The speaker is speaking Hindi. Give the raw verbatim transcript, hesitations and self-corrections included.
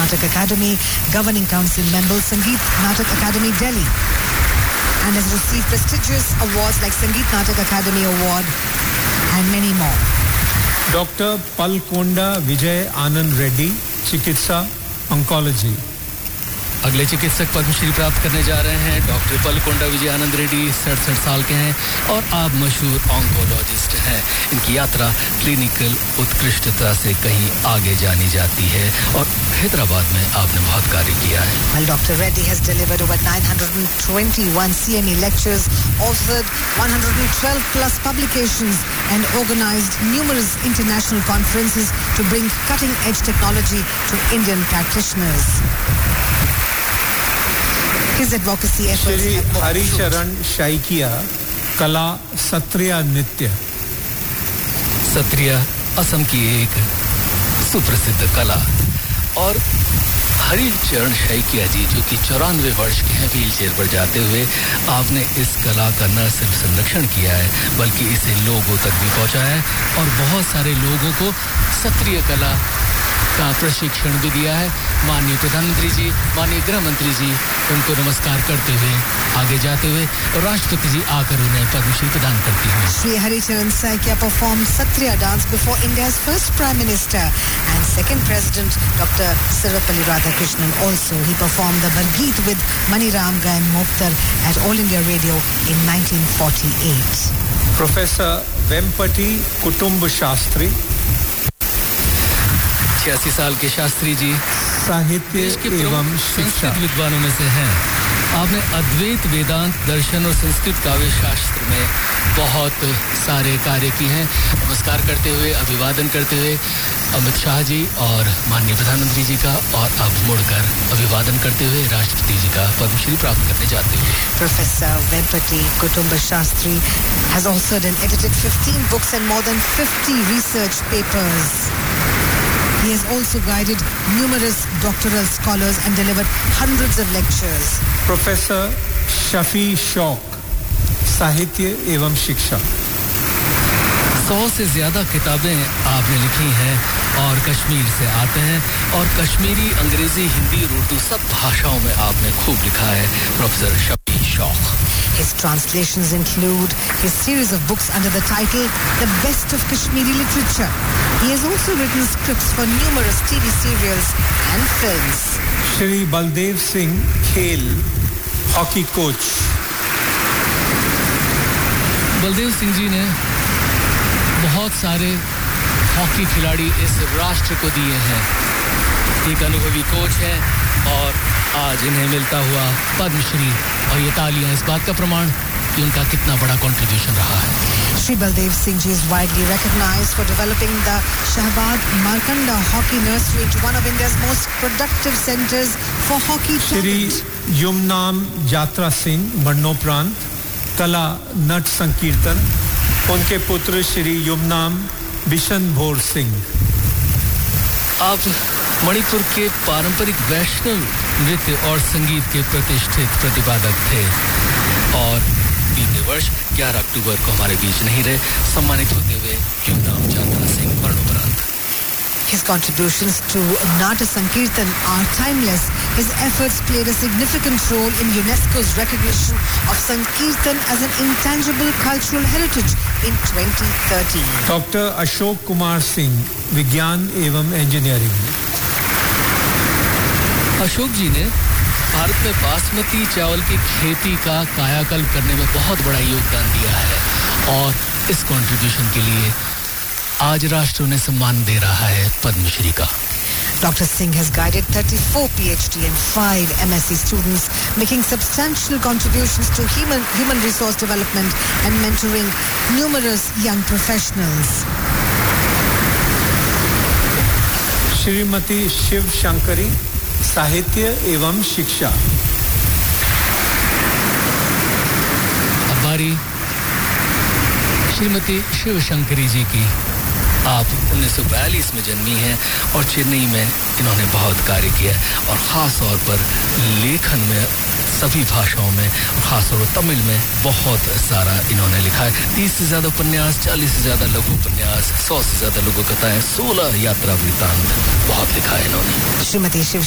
Natak Academy, Governing Council member, Sangeet Natak Academy, Delhi, and has received prestigious awards like Sangeet Natak Academy Award and many more. Doctor Palkonda Vijay Anand Reddy, Chikitsa, Oncology. अगले चिकित्सक पद्मश्री प्राप्त करने जा रहे हैं डॉक्टर पलकोंडा विजय आनंद रेड्डी, सड़सठ साल के हैं और आप मशहूर ऑन्कोलॉजिस्ट हैं। इनकी यात्रा क्लिनिकल उत्कृष्टता से कहीं आगे जानी जाती है और हैदराबाद में आपने बहुत कार्य किया है। Well, Doctor Reddy has delivered over nine hundred twenty-one C M E lectures, authored one hundred twelve plus publications, and organized numerous international conferences to bring cutting-edge technology to Indian practitioners. His advocacy efforts Shri have Hari Charan Shaikiya, Kala Satriya Nitya. Sattriya Assam की एक सुप्रसिद्ध कला और हरिचरण शैकिया जी जो कि चौरानवे वर्ष के हैं, व्हील चेयर पर जाते हुए आपने इस कला का न सिर्फ संरक्षण किया है बल्कि इसे लोगों तक भी पहुंचाया है और बहुत सारे लोगों को सत्रिय कला का प्रशिक्षण भी दिया है। माननीय प्रधानमंत्री जी, माननीय गृह मंत्री जी उनको नमस्कार करते हुए आगे जाते हुए और राष्ट्रपति जी आकर उन्हें पद्मश्री प्रदान करती हैं। Shri Haricharan Saikia performed Satriya dance before India's first Prime Minister and second President Doctor Sarvepalli Radhakrishnan. Also, he performed the Bargeet with Maniram Gayan Moktar at All India Radio in nineteen forty-eight. Professor Vempati Kutumb Shastri, छियासी साल के शास्त्री जी साहित्य एवं शिक्षा विद्वानों में से हैं। आपने अद्वैत वेदांत दर्शन और संस्कृत काव्य शास्त्र में बहुत सारे कार्य किए हैं। नमस्कार करते हुए, अभिवादन करते हुए अमित शाह जी और माननीय प्रधानमंत्री जी का और अब मुड़कर अभिवादन करते हुए राष्ट्रपति जी का पद्मश्री प्राप्त करने जाते हुए। Professor Vempati Kutumba Shastri has authored and edited fifteen books and more than fifty research papers. He has also guided numerous doctoral scholars and delivered hundreds of lectures. Professor Shafi Shauq, साहित्य एवं शिक्षा। सौ से ज्यादा किताबें आपने लिखी हैं और कश्मीर से आते हैं और कश्मीरी, अंग्रेजी, हिंदी और उर्दू सब भाषाओं में आपने खूब लिखा है। प्रोफेसर शफी शौक। His translations include his series of books under the title The Best of Kashmiri Literature. He has also written scripts for numerous T V serials and films. Shri Baldev Singh Khel, hockey coach. Baldev Singh ji ने बहुत सारे हॉकी खिलाड़ी इस राष्ट्र को दिए हैं। एक अनुभवी कोच हैं और आज इन्हें मिलता हुआ पद्मश्री और ये तालियां इस बात का प्रमाण कि उनका कितना बड़ा कंट्रीब्यूशन रहा है। Shri Baldev Singh ji is widely recognized for developing the Shahbaz Markanda Hockey Nursery into one of India's most productive centers for hockey talent. Shri Yumnam Jatra Singh, Marnopran, कला नट संकीर्तन, उनके पुत्र श्री युमनाम बिशन भोर सिंह। आप मणिपुर के पारंपरिक वैष्णव नृत्य और संगीत के प्रतिष्ठित प्रतिपादक थे और बीते वर्ष ग्यारह अक्टूबर को हमारे बीच नहीं रहे, सम्मानित होते हुए युमनाम जात्रा सिंह मरणोपरांत। His contributions to Nata Sankirtan are timeless. His efforts played a significant role in UNESCO's recognition of Sankirtan as an intangible cultural heritage in twenty thirteen. Doctor Ashok Kumar Singh, विज्ञान एवं इंजीनियरिंग। अशोक जी ने भारत में बासमती चावल की खेती का कायाकल्प करने में बहुत बड़ा योगदान दिया है और इस कंट्रीब्यूशन के लिए आज राष्ट्र उन्हें सम्मान दे रहा है पद्मश्री का। Doctor Singh has guided thirty-four PhD and five M Sc students, making substantial contributions to human, human resource development and mentoring numerous young professionals. Shrimati Shiv Shankari, साहित्य एवं शिक्षा। अब बारी श्रीमती शिव शंकरी जी की। आप उन्नीस सौ बयालीस में जन्मी हैं और चेन्नई में इन्होंने बहुत कार्य किया और ख़ास तौर पर लेखन में सभी भाषाओं में और ख़ास तौर पर तमिल में बहुत सारा इन्होंने लिखा है। तीस से ज़्यादा उपन्यास, चालीस से ज़्यादा लघु उपन्यास, सौ से ज़्यादा लघु कथाएं, सोलह यात्रा वृत्तांत, बहुत लिखा है इन्होंने। श्रीमती शिव